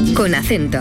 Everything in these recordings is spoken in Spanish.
Con acento.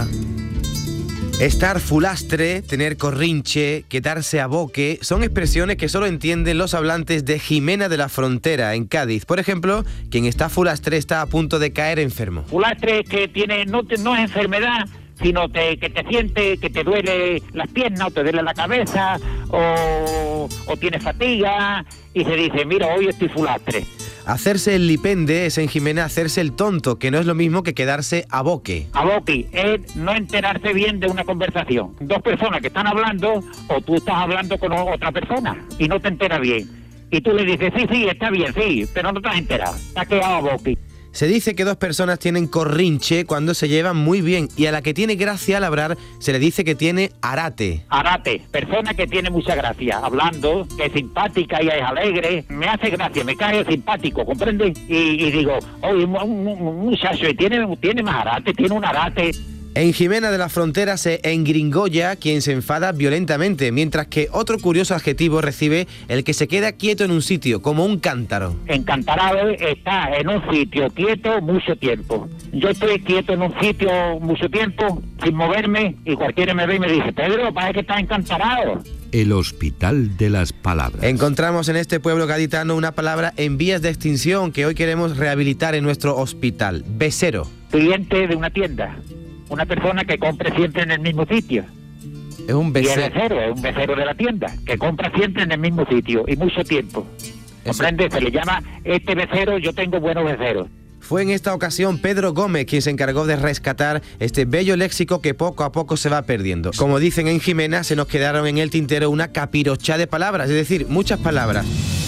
Estar fulastre, tener corrinche, quedarse a boque, son expresiones que solo entienden los hablantes de Jimena de la Frontera, en Cádiz. Por ejemplo, quien está fulastre está a punto de caer enfermo. Fulastre que tiene no es enfermedad, sino que te siente, que te duele las piernas, o te duele la cabeza, o tienes fatiga, y se dice, mira, hoy estoy fulastre. Hacerse el lipende es en Jimena hacerse el tonto, que no es lo mismo que quedarse a boque. A boque es no enterarse bien de una conversación. Dos personas que están hablando, o tú estás hablando con otra persona, y no te enteras bien. Y tú le dices, sí, está bien, sí, pero no te has enterado, te has quedado a boque. Se dice que dos personas tienen corrinche cuando se llevan muy bien, y a la que tiene gracia al hablar se le dice que tiene arate. Arate, persona que tiene mucha gracia, hablando, que es simpática y es alegre, me hace gracia, me cae simpático, ¿comprende? Y digo, oye, un muchacho tiene más arate, tiene un arate. En Jimena de la Frontera se engringolla quien se enfada violentamente, mientras que otro curioso adjetivo recibe el que se queda quieto en un sitio, como un cántaro. Encantarado está en un sitio quieto mucho tiempo. Yo estoy quieto en un sitio mucho tiempo, sin moverme, y cualquiera me ve y me dice, Pedro, parece que estás encantarado. El Hospital de las Palabras. Encontramos en este pueblo gaditano una palabra en vías de extinción que hoy queremos rehabilitar en nuestro hospital: besero. Cliente de una tienda. Una persona que compre siempre en el mismo sitio. Es un besero. Y el becero es un becero de la tienda, que compra siempre en el mismo sitio y mucho tiempo. ¿Comprende? Se le llama este becero, yo tengo buenos beceros. Fue en esta ocasión Pedro Gómez quien se encargó de rescatar este bello léxico que poco a poco se va perdiendo. Como dicen en Jimena, se nos quedaron en el tintero una capirochá de palabras, es decir, muchas palabras.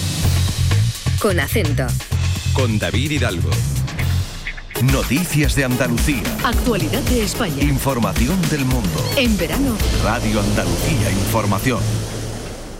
Con acento. Con David Hidalgo. Noticias de Andalucía. Actualidad de España. Información del mundo. En verano. Radio Andalucía Información.